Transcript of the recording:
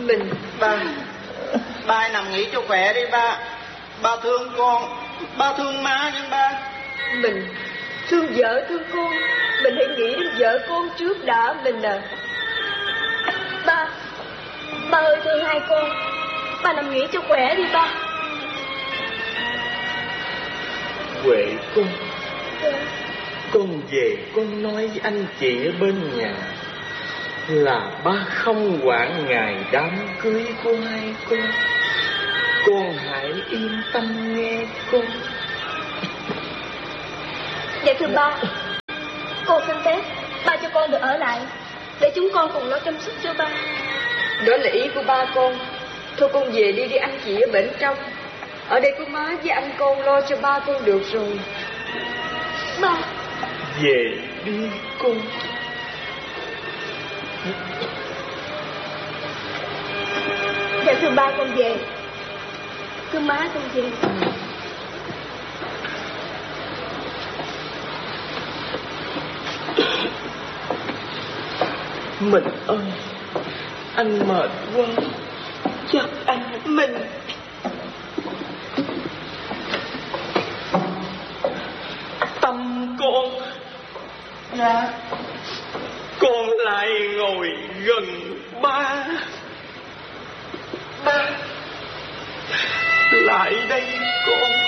Mình Ba hãy nằm nghỉ cho khỏe đi ba. Ba thương con, ba thương má nhưng ba. Mình thương vợ thương con. Mình hãy nghĩ đến vợ con trước đã mình à. Ba ơi thương hai con. Ba nằm nghỉ cho khỏe đi ba. Huệ con về con nói với anh chị ở bên nhà là ba không quản ngày đám cưới của hai con. Con hãy yên tâm nghe con. Dạ thưa ba, con xin phép ba cho con được ở lại để chúng con cùng lo chăm sóc cho ba. Đó là ý của ba con. Thôi con về đi anh chị ở bên trong. Ở đây có má với anh con lo cho ba con được rồi. Ba Về đi con. Dạ thưa ba con về. Thưa má con về. Mình ơi, anh mệt quá. Chắc anh Mình Tâm con. Dạ. Con lại ngồi gần ba. Ba lại đây con.